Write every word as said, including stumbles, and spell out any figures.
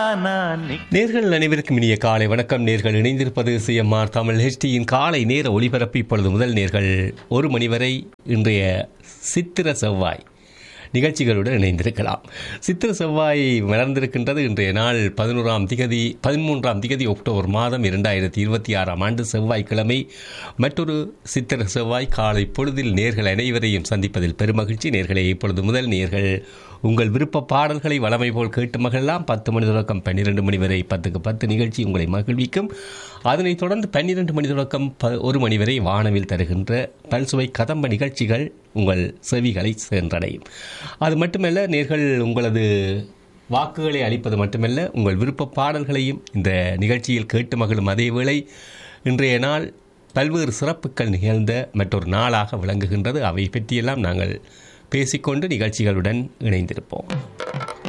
நேர்கள் அனைவருக்கும் இனிய காலை வணக்கம். நேர்கள் இணைந்திருப்பது சிஎம்ஆர் தமிழ் ஹெச்டியின் காலை நேர ஒளிபரப்பு. இப்பொழுது முதல் நேர்கள் ஒரு மணி வரை இன்றைய சித்திர செவ்வாய் நிகழ்ச்சிகளுடன் இணைந்திருக்கலாம். சித்திர செவ்வாய் மலர்ந்திருக்கின்றது. இன்றைய நாள் பதினோராம் திகதி பதிமூன்றாம் திகதி அக்டோபர் மாதம் இரண்டாயிரத்தி இருபத்தி ஆறாம் ஆண்டு செவ்வாய்க்கிழமை. மற்றொரு சித்திர செவ்வாய் காலை பொழுதில் நேர்கள் அனைவரையும் சந்திப்பதில் பெருமகிழ்ச்சி. நேர்களை இப்பொழுது முதல் நேர்கள் உங்கள் விருப்ப பாடல்களை வளமை போல் கேட்டு மகிழலாம். பத்து மணி தொடக்கம் பன்னிரெண்டு மணி வரை பத்துக்கு பத்து நிகழ்ச்சி உங்களை மகிழ்விக்கும். அதனைத் தொடர்ந்து பன்னிரெண்டு மணி தொடக்கம் ப ஒரு மணி வரை வானவில் தருகின்ற பல்சுவை கதம்ப நிகழ்ச்சிகள் உங்கள் செவிகளை சென்றடையும். அது மட்டுமல்ல, நேர்கள் உங்களது வாக்குகளை அளிப்பது மட்டுமல்ல, உங்கள் விருப்ப பாடல்களையும் இந்த நிகழ்ச்சியில் கேட்டு மகிழும். அதேவேளை இன்றைய நாள் பல்வேறு சிறப்புகள் நிகழ்ந்த மற்றொரு நாளாக விளங்குகின்றது. அவை பற்றியெல்லாம் நாங்கள் பேசிக்கொண்டு நிகழ்ச்சிகளுடன் இணைந்திருப்போம்.